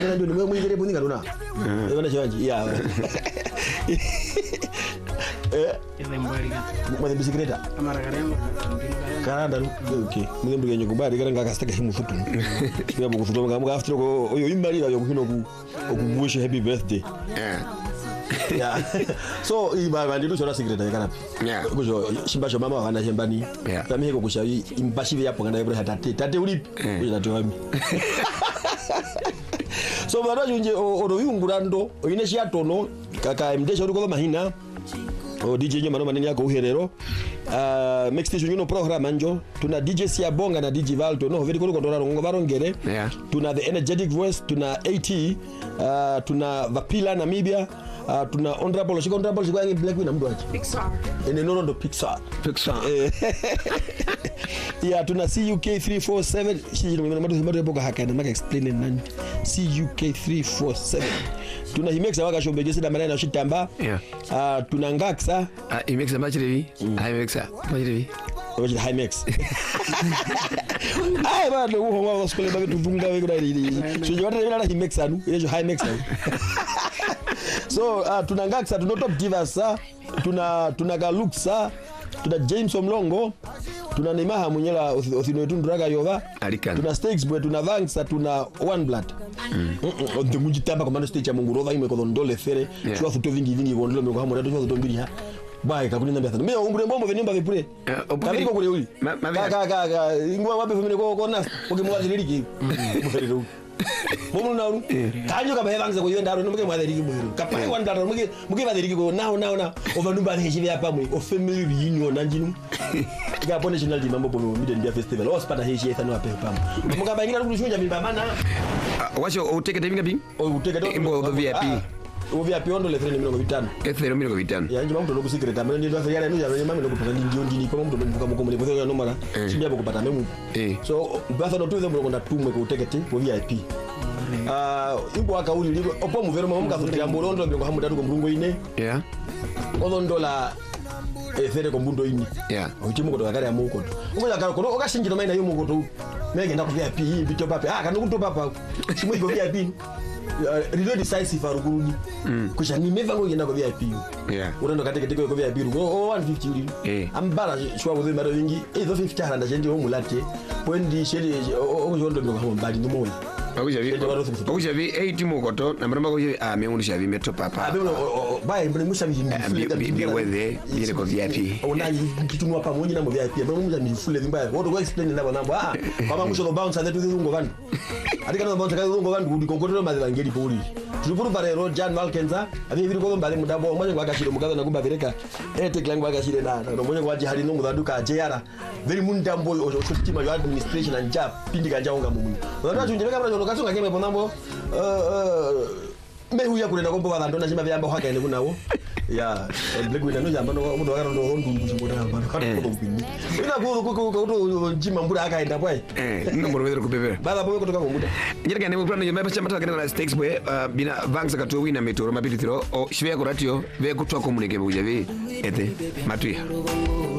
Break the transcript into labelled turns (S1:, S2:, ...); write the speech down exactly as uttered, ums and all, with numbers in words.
S1: ndio ni mwe ngere puninga dona ebana chanje ya eh
S2: ese mbali
S1: mwe bisikleta
S2: amara karema
S1: karanda okay mwe mbige nyukumbali kala ngakasitaka himu futu yabo kufutu ngamuka after ko oyo imbali yo kuhino ku okubusha happy birthday
S3: yeah
S1: yeah so iba bandido chora secret yakana
S3: yeah
S1: kujo shimbasho mama wakana shembani
S3: yeah
S1: tamiheko kushawi imbashive yapo ngana ebra tate tate ulipi kujo tate wami so bado junje odo yungurando oyine shiatono kaka mdesha uko mahina o D J nyoma no maneni yako uherero uh next station yuno program anjo tuna D J Siabonga na D J Valto no veri ko ndora ngo barongere
S3: yeah
S1: tuna the energetic voice tuna AT uh tuna Vapila Namibia uh, tuna honorable shiko honorable shiko yangi Black Wina mdu achi
S2: Pixar
S1: ene nono ndo Pixar
S3: Pixar
S1: yeah tuna C U K three four seven shijino mimi madu madu boka hakana maka explain nani C U K three four seven tuna himexa waka shombegese da manana shitamba
S3: yeah
S1: uh, tuna ngaksa
S3: ah himexa machirevi himexa machirevi
S1: oje himex ai bado uho wa skole babe tuvunga we kuna ili so je wata bila himex anu yejo himex so uh, tuna ngaksa tuna top divas tuna tuna galuksa tuna James Omlongo tuna Nemaha Munyela othino tunduraga yova
S3: Alikana
S1: tuna Stakes bwe tuna Vangsa tuna One Blood mm ndo mujitamba kwa mando stage ya Mungurova ime ko ndole fere chwa futo vingi vingi bondolo meko hamwe ndo ndo mbili ha bai kakuni namba sana mimi ungure mbombo venimba vipure kabiri ko kule uli ka ka ka ingwa wabe femene ko ko na ukimwadhiriki mwerero bomu naru kanyo kaba Vangsa ko yenda ro muke mwadhiriki mwerero kapai One Blood muke muke vadhiriki ko now now na ovandumba hechive hapa mwe o family reunion nanjinu ika pone national di mambo bomu mide ndia festival o spata hechi ethano ape pam mukaba ngira kushunja mimba mana
S3: wacho uteke tavinga bi
S1: o uteke do
S3: imbo V I P
S1: o V I P ondo le three mirongo vitano
S3: ethero mirongo vitano
S1: ya njima mtu lokusikreta mbele ndio afya yale ndio mama lokupata ndio ndini kwa mtu mbuka mko mle botho ya nomara sindi hapo kupata memu so batho ndo tuwe mlo konda tumwe ko utekete ko V I P ah imbo akauli libo opo muvero mama mukafutira mbolondo mbiko hamu tatu ko mrungo ine
S3: yeah
S1: ondo la efere ko mbundo ini
S3: yeah
S1: uchimo ko kare ya muko ukoja karo ko okashinjiro maina yo muko to mege ndako V I P hii bito papa ah kanu papa chimo ko V I P rilo decisive aruguni kusha ni meva ngo yenda ko V I P
S3: yeah
S1: urendo kateke teke ko V I P rugo o one fifty uri ambara shwa bo mara wingi eight fifty haranda jendi ho mulate poindi sheli o jondo ndo ko mbali ndomo
S3: Okujavi okujavi eight mukoto na mramba ko a me unu shavi meto papa
S1: abe bai mbele mushavi
S3: mbi bi wethe bile ko V I P
S1: ona kitunwa pa monyi na mo V I P abe mushavi fule vimba wodo go explain na banambo ah kama musho no bounce ande tuzungo vandu atika no bounce kazungo vandu kudi konkotero madhe ngeli poli tulipuru barero Jan Malkenza abi biri ko mbale mudabo mmoja kwa kashiro mukaza na kumba bireka ete klangu kwa kashire na no mmoja kwa jihali no mudaduka jera very mundambo oshotima yo administration and job pindi kanja unga mumu unataka tunjeka bra lokaso ngakeme ponambo eh mehu ya kulenda kombo vandu na chima vyamba hwaka ene kunawo ya Black Wina no jamba no mudo wakaro ndo ndungu chimona amba kato ko mpini ina ko ko ko to jima mbura akaenda bwe
S3: eh ndo moro vedero kubebera
S1: bala boye kutoka muda
S3: njirika ne mupano yamba chama takana na Stakes bwe bina Vangsa katwa wina metoro mapitiro o shivya ko ratio ve kutwa komunike bujavi ete matwi